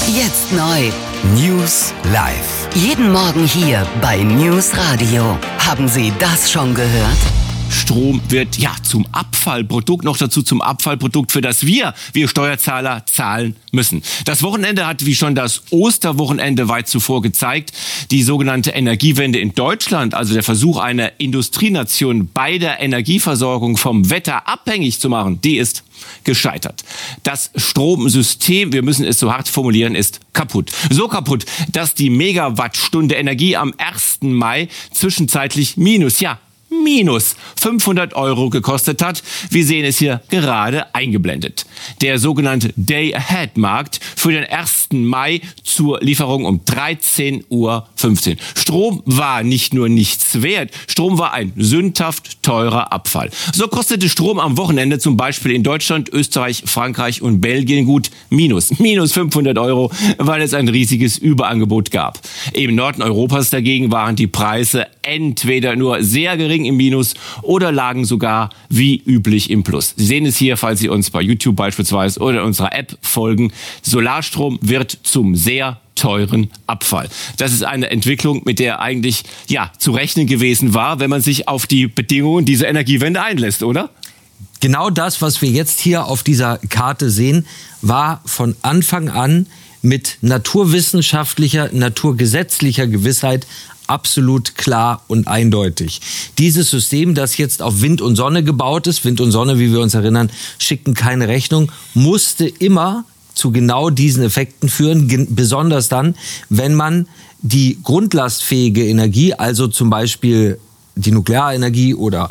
Jetzt neu. News live. Jeden Morgen hier bei News Radio. Haben Sie das schon gehört? Strom wird zum Abfallprodukt, noch dazu zum Abfallprodukt, für das wir Steuerzahler zahlen müssen. Das Wochenende hat, wie schon das Osterwochenende weit zuvor gezeigt, die sogenannte Energiewende in Deutschland, also der Versuch einer Industrienation bei der Energieversorgung vom Wetter abhängig zu machen, die ist gescheitert. Das Stromsystem, wir müssen es so hart formulieren, ist kaputt. So kaputt, dass die Megawattstunde Energie am 1. Mai zwischenzeitlich minus 500 € gekostet hat. Wir sehen es hier gerade eingeblendet. Der sogenannte Day-Ahead-Markt für den 1. Mai zur Lieferung um 13:15 Uhr. Strom war nicht nur nichts wert, Strom war ein sündhaft teurer Abfall. So kostete Strom am Wochenende zum Beispiel in Deutschland, Österreich, Frankreich und Belgien gut minus 500 €, weil es ein riesiges Überangebot gab. Im Norden Europas dagegen waren die Preise entweder nur sehr gering im Minus oder lagen sogar wie üblich im Plus. Sie sehen es hier, falls Sie uns bei YouTube beispielsweise oder in unserer App folgen. Solarstrom wird zum sehr teuren Abfall. Das ist eine Entwicklung, mit der eigentlich zu rechnen gewesen war, wenn man sich auf die Bedingungen dieser Energiewende einlässt, oder? Genau das, was wir jetzt hier auf dieser Karte sehen, war von Anfang an mit naturwissenschaftlicher, naturgesetzlicher Gewissheit absolut klar und eindeutig. Dieses System, das jetzt auf Wind und Sonne gebaut ist, Wind und Sonne, wie wir uns erinnern, schickten keine Rechnung, musste immer zu genau diesen Effekten führen, besonders dann, wenn man die grundlastfähige Energie, also zum Beispiel die Nuklearenergie oder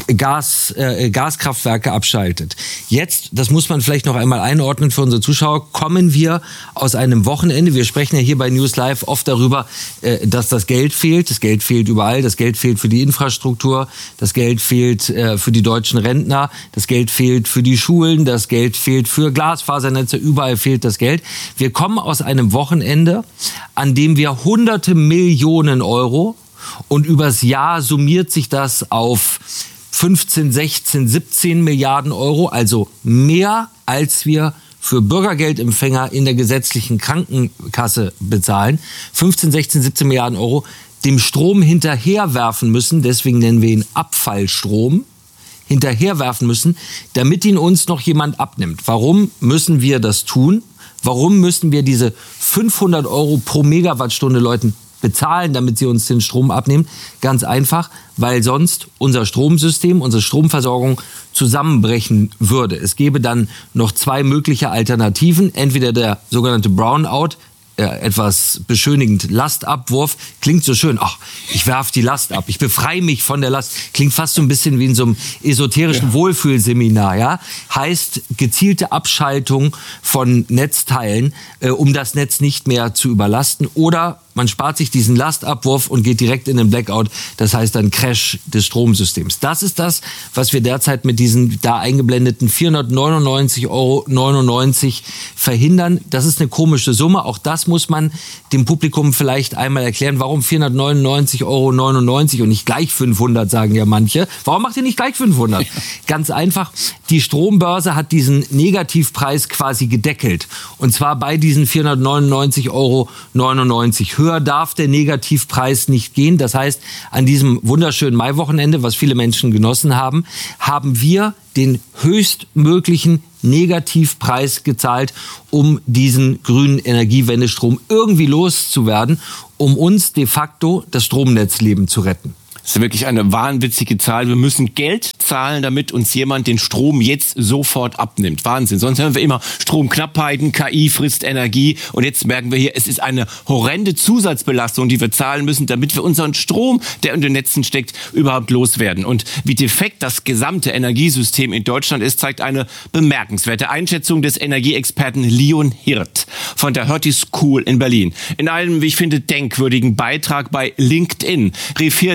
Gaskraftwerke abschaltet. Jetzt, das muss man vielleicht noch einmal einordnen für unsere Zuschauer, kommen wir aus einem Wochenende. Wir sprechen ja hier bei News Live oft darüber, dass das Geld fehlt. Das Geld fehlt überall. Das Geld fehlt für die Infrastruktur. Das Geld fehlt für die deutschen Rentner. Das Geld fehlt für die Schulen. Das Geld fehlt für Glasfasernetze. Überall fehlt das Geld. Wir kommen aus einem Wochenende, an dem wir hunderte Millionen Euro, und übers Jahr summiert sich das auf 15, 16, 17 Milliarden Euro, also mehr als wir für Bürgergeldempfänger in der gesetzlichen Krankenkasse bezahlen. 15, 16, 17 Milliarden Euro dem Strom hinterherwerfen müssen, deswegen nennen wir ihn Abfallstrom, hinterherwerfen müssen, damit ihn uns noch jemand abnimmt. Warum müssen wir das tun? Warum müssen wir diese 500 € pro Megawattstunde Leuten bezahlen, damit sie uns den Strom abnehmen? Ganz einfach, weil sonst unser Stromsystem, unsere Stromversorgung zusammenbrechen würde. Es gäbe dann noch zwei mögliche Alternativen. Entweder der sogenannte Brownout, etwas beschönigend Lastabwurf, klingt so schön. Ach, ich werfe die Last ab, ich befreie mich von der Last. Klingt fast so ein bisschen wie in so einem esoterischen Wohlfühlseminar. Ja? Heißt gezielte Abschaltung von Netzteilen, um das Netz nicht mehr zu überlasten. Oder man spart sich diesen Lastabwurf und geht direkt in den Blackout. Das heißt dann Crash des Stromsystems. Das ist das, was wir derzeit mit diesen da eingeblendeten 499,99 € verhindern. Das ist eine komische Summe. Auch das muss man dem Publikum vielleicht einmal erklären. Warum 499,99 € und nicht gleich 500, sagen ja manche. Warum macht ihr nicht gleich 500? Ganz einfach, die Strombörse hat diesen Negativpreis quasi gedeckelt. Und zwar bei diesen 499,99 €. Höher darf der Negativpreis nicht gehen. Das heißt, an diesem wunderschönen Maiwochenende, was viele Menschen genossen haben, haben wir den höchstmöglichen Negativpreis gezahlt, um diesen grünen Energiewendestrom irgendwie loszuwerden, um uns de facto das Stromnetzleben zu retten. Das ist wirklich eine wahnwitzige Zahl. Wir müssen Geld zahlen, damit uns jemand den Strom jetzt sofort abnimmt. Wahnsinn. Sonst hören wir immer Stromknappheiten, KI frisst Energie. Und jetzt merken wir hier, es ist eine horrende Zusatzbelastung, die wir zahlen müssen, damit wir unseren Strom, der in den Netzen steckt, überhaupt loswerden. Und wie defekt das gesamte Energiesystem in Deutschland ist, zeigt eine bemerkenswerte Einschätzung des Energieexperten Leon Hirt von der Hertie School in Berlin. In einem, wie ich finde, denkwürdigen Beitrag bei LinkedIn rief Hirt alle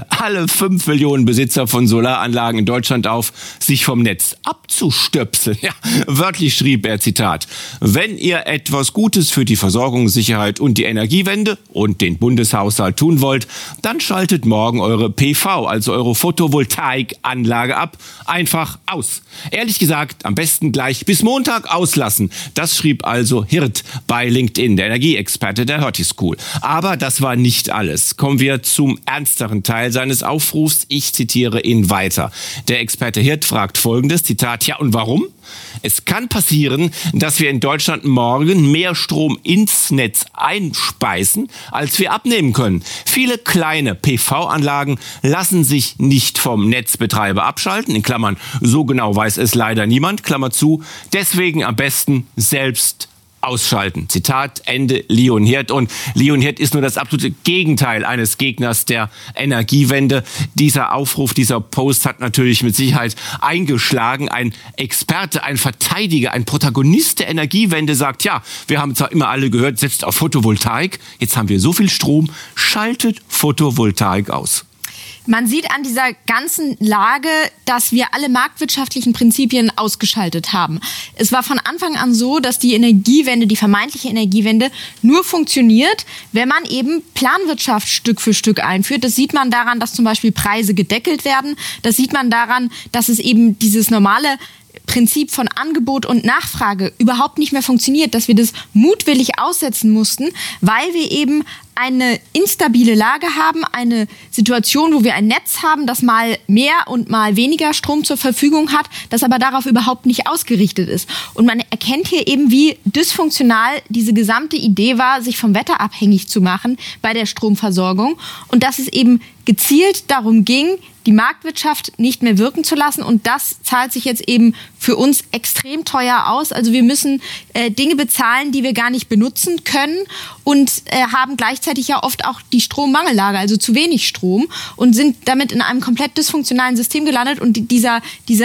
alle 5 Millionen Besitzer von Solaranlagen in Deutschland auf, sich vom Netz abzustöpseln. Ja, wörtlich schrieb er, Zitat, wenn ihr etwas Gutes für die Versorgungssicherheit und die Energiewende und den Bundeshaushalt tun wollt, dann schaltet morgen eure PV, also eure Photovoltaikanlage ab, einfach aus. Ehrlich gesagt, am besten gleich bis Montag auslassen. Das schrieb also Hirt bei LinkedIn, der Energieexperte der Hertie School. Aber das war nicht alles. Kommen wir zum ernsteren Teil seines Aufrufs. Ich zitiere ihn weiter. Der Experte Hirt fragt Folgendes, Zitat, ja und warum? Es kann passieren, dass wir in Deutschland morgen mehr Strom ins Netz einspeisen, als wir abnehmen können. Viele kleine PV-Anlagen lassen sich nicht vom Netzbetreiber abschalten, in Klammern, so genau weiß es leider niemand, Klammer zu, deswegen am besten selbst ausschalten. Zitat Ende Leon Hirt. Und Leon Hirt ist nur das absolute Gegenteil eines Gegners der Energiewende. Dieser Aufruf, dieser Post hat natürlich mit Sicherheit eingeschlagen. Ein Experte, ein Verteidiger, ein Protagonist der Energiewende sagt, ja, wir haben zwar immer alle gehört, setzt auf Photovoltaik, jetzt haben wir so viel Strom, schaltet Photovoltaik aus. Man sieht an dieser ganzen Lage, dass wir alle marktwirtschaftlichen Prinzipien ausgeschaltet haben. Es war von Anfang an so, dass die Energiewende, die vermeintliche Energiewende, nur funktioniert, wenn man eben Planwirtschaft Stück für Stück einführt. Das sieht man daran, dass zum Beispiel Preise gedeckelt werden. Das sieht man daran, dass es eben dieses normale Prinzip von Angebot und Nachfrage überhaupt nicht mehr funktioniert, dass wir das mutwillig aussetzen mussten, weil wir eben eine instabile Lage haben, eine Situation, wo wir ein Netz haben, das mal mehr und mal weniger Strom zur Verfügung hat, das aber darauf überhaupt nicht ausgerichtet ist. Und man erkennt hier eben, wie dysfunktional diese gesamte Idee war, sich vom Wetter abhängig zu machen bei der Stromversorgung und dass es eben gezielt darum ging, die Marktwirtschaft nicht mehr wirken zu lassen. Und das zahlt sich jetzt eben für uns extrem teuer aus. Also wir müssen Dinge bezahlen, die wir gar nicht benutzen können und haben gleichzeitig ja oft auch die Strommangellage, also zu wenig Strom und sind damit in einem komplett dysfunktionalen System gelandet. Und dieser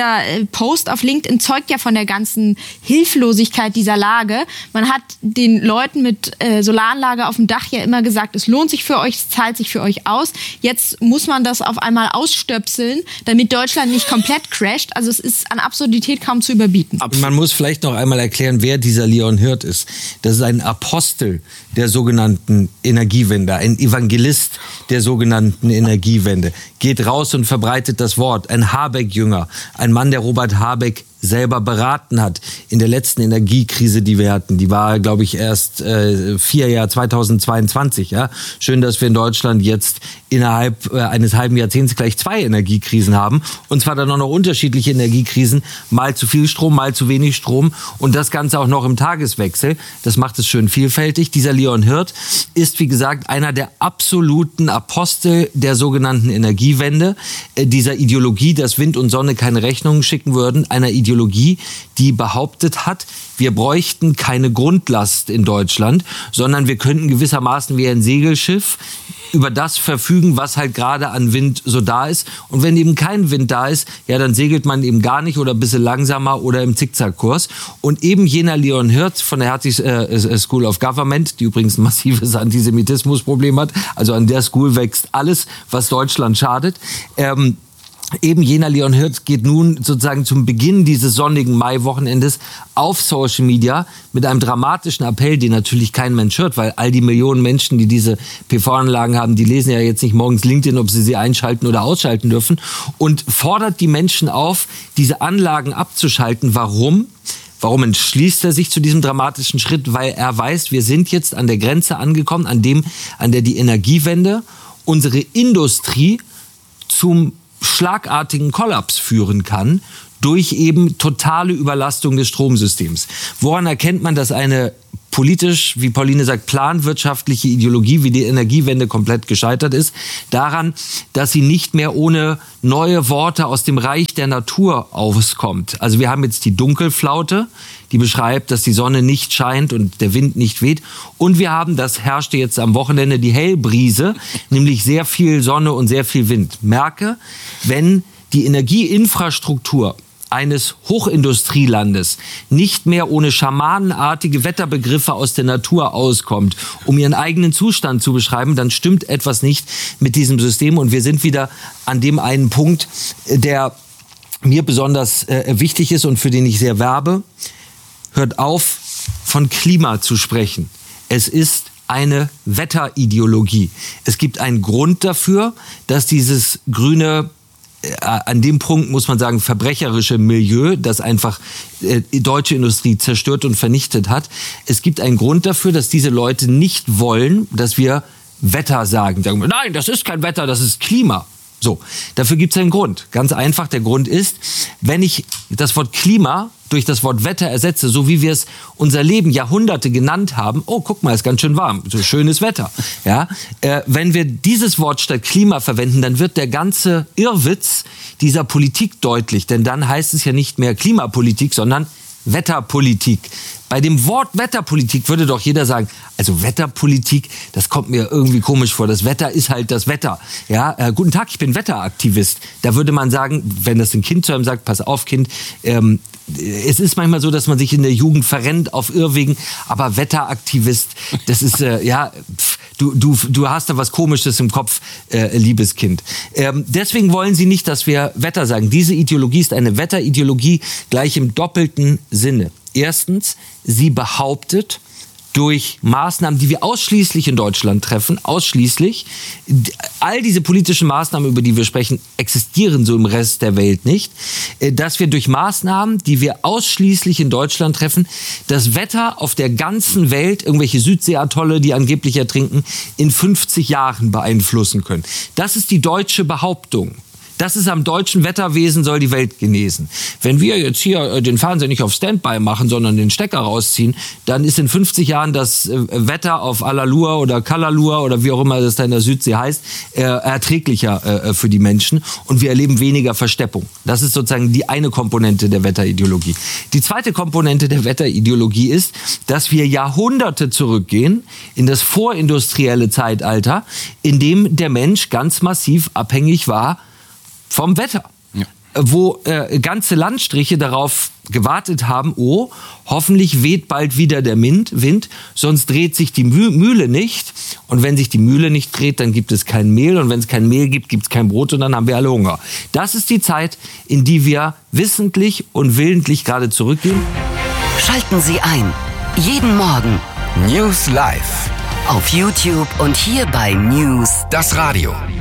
Post auf LinkedIn zeugt ja von der ganzen Hilflosigkeit dieser Lage. Man hat den Leuten mit Solaranlage auf dem Dach ja immer gesagt, es lohnt sich für euch, es zahlt sich für euch aus. Jetzt muss man das auf einmal ausstöpseln, damit Deutschland nicht komplett crasht. Also es ist an Absurdität kaum zu überbieten. Man muss vielleicht noch einmal erklären, wer dieser Leon Hirt ist. Das ist ein Apostel der sogenannten Energiewende, ein Evangelist der sogenannten Energiewende. Geht raus und verbreitet das Wort. Ein Habeck-Jünger, ein Mann, der Robert Habeck selber beraten hat in der letzten Energiekrise, die wir hatten. Die war, glaube ich, erst 2022. Ja? Schön, dass wir in Deutschland jetzt innerhalb eines halben Jahrzehnts gleich 2 Energiekrisen haben. Und zwar dann auch noch unterschiedliche Energiekrisen. Mal zu viel Strom, mal zu wenig Strom. Und das Ganze auch noch im Tageswechsel. Das macht es schön vielfältig. Dieser Leon Hirt ist, wie gesagt, einer der absoluten Apostel der sogenannten Energiewende. Dieser Ideologie, dass Wind und Sonne keine Rechnungen schicken würden. Einer Ideologie, die behauptet hat, wir bräuchten keine Grundlast in Deutschland, sondern wir könnten gewissermaßen wie ein Segelschiff über das verfügen, was halt gerade an Wind so da ist. Und wenn eben kein Wind da ist, ja, dann segelt man eben gar nicht oder ein bisschen langsamer oder im Zickzackkurs. Und eben jener Leon Hirt von der Hertie School of Government, die übrigens ein massives Antisemitismusproblem hat, also an der School wächst alles, was Deutschland schadet, eben jener Leon Hirt geht nun sozusagen zum Beginn dieses sonnigen Mai-Wochenendes auf Social Media mit einem dramatischen Appell, den natürlich kein Mensch hört, weil all die Millionen Menschen, die diese PV-Anlagen haben, die lesen ja jetzt nicht morgens LinkedIn, ob sie einschalten oder ausschalten dürfen, und fordert die Menschen auf, diese Anlagen abzuschalten. Warum? Warum entschließt er sich zu diesem dramatischen Schritt? Weil er weiß, wir sind jetzt an der Grenze angekommen, an der die Energiewende unsere Industrie zum schlagartigen Kollaps führen kann durch eben totale Überlastung des Stromsystems. Woran erkennt man, dass eine politisch, wie Pauline sagt, planwirtschaftliche Ideologie wie die Energiewende komplett gescheitert ist? Daran, dass sie nicht mehr ohne neue Worte aus dem Reich der Natur auskommt. Also wir haben jetzt die Dunkelflaute, die beschreibt, dass die Sonne nicht scheint und der Wind nicht weht. Und wir haben, das herrschte jetzt am Wochenende, die Hellbrise, nämlich sehr viel Sonne und sehr viel Wind. Merke, wenn die Energieinfrastruktur eines Hochindustrielandes nicht mehr ohne schamanenartige Wetterbegriffe aus der Natur auskommt, um ihren eigenen Zustand zu beschreiben, dann stimmt etwas nicht mit diesem System. Und wir sind wieder an dem einen Punkt, der mir besonders wichtig ist und für den ich sehr werbe. Hört auf, von Klima zu sprechen. Es ist eine Wetterideologie. Es gibt einen Grund dafür, dass dieses grüne, an dem Punkt muss man sagen, verbrecherische Milieu, das einfach deutsche Industrie zerstört und vernichtet hat. Es gibt einen Grund dafür, dass diese Leute nicht wollen, dass wir Wetter sagen. Sagen wir, nein, das ist kein Wetter, das ist Klima. So, dafür gibt es einen Grund. Ganz einfach, der Grund ist, wenn ich das Wort Klima durch das Wort Wetter ersetze, so wie wir es unser Leben Jahrhunderte genannt haben, oh, guck mal, ist ganz schön warm, so schönes Wetter. Ja? Wenn wir dieses Wort statt Klima verwenden, dann wird der ganze Irrwitz dieser Politik deutlich. Denn dann heißt es ja nicht mehr Klimapolitik, sondern Wetterpolitik. Bei dem Wort Wetterpolitik würde doch jeder sagen, also Wetterpolitik, das kommt mir irgendwie komisch vor. Das Wetter ist halt das Wetter. Ja, guten Tag, ich bin Wetteraktivist. Da würde man sagen, wenn das ein Kind zu einem sagt, pass auf Kind, es ist manchmal so, dass man sich in der Jugend verrennt auf Irrwegen, aber Wetteraktivist, das ist, du hast da was Komisches im Kopf, liebes Kind. Deswegen wollen sie nicht, dass wir Wetter sagen. Diese Ideologie ist eine Wetterideologie, gleich im doppelten Sinne. Erstens, sie behauptet, durch Maßnahmen, die wir ausschließlich in Deutschland treffen, ausschließlich, all diese politischen Maßnahmen, über die wir sprechen, existieren so im Rest der Welt nicht, dass wir durch Maßnahmen, die wir ausschließlich in Deutschland treffen, das Wetter auf der ganzen Welt, irgendwelche Südseeatolle, die angeblich ertrinken, in 50 Jahren beeinflussen können. Das ist die deutsche Behauptung. Das ist am deutschen Wetterwesen, soll die Welt genesen. Wenn wir jetzt hier den Fernseher nicht auf Standby machen, sondern den Stecker rausziehen, dann ist in 50 Jahren das Wetter auf Alalur oder Kalalur oder wie auch immer das da in der Südsee heißt, erträglicher für die Menschen und wir erleben weniger Versteppung. Das ist sozusagen die eine Komponente der Wetterideologie. Die zweite Komponente der Wetterideologie ist, dass wir Jahrhunderte zurückgehen in das vorindustrielle Zeitalter, in dem der Mensch ganz massiv abhängig war vom Wetter, ja. Wo ganze Landstriche darauf gewartet haben, oh, hoffentlich weht bald wieder der Wind, sonst dreht sich die Mühle nicht. Und wenn sich die Mühle nicht dreht, dann gibt es kein Mehl. Und wenn es kein Mehl gibt, gibt es kein Brot und dann haben wir alle Hunger. Das ist die Zeit, in die wir wissentlich und willentlich gerade zurückgehen. Schalten Sie ein. Jeden Morgen. News Live. Auf YouTube und hier bei News. Das Radio.